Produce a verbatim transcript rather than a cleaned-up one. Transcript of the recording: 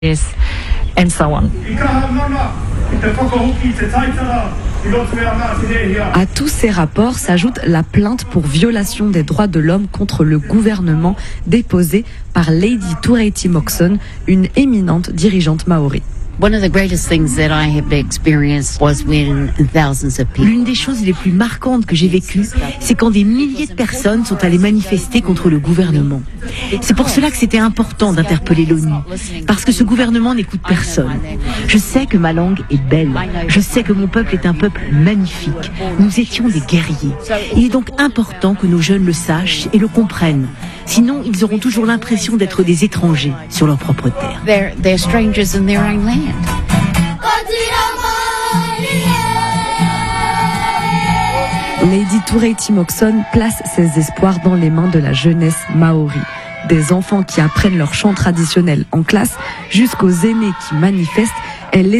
and so on. À tous ces rapports s'ajoute la plainte pour violation des droits de l'homme contre le gouvernement déposée par Lady Touretti Moxon, une éminente dirigeante maori. L'une des choses les plus marquantes que j'ai vécues, c'est quand des milliers de personnes sont allées manifester contre le gouvernement. C'est pour cela que c'était important d'interpeller l'ONU, parce que ce gouvernement n'écoute personne. Je sais que ma langue est belle, je sais que mon peuple est un peuple magnifique. Nous étions des guerriers. Il est donc important que nos jeunes le sachent et le comprennent. Sinon, ils auront toujours l'impression d'être des étrangers sur leur propre terre. They're, they're strangers in their own land. Lady Touretti Moxon place ses espoirs dans les mains de la jeunesse maori. Des enfants qui apprennent leur chant traditionnel en classe jusqu'aux aînés qui manifestent, elle les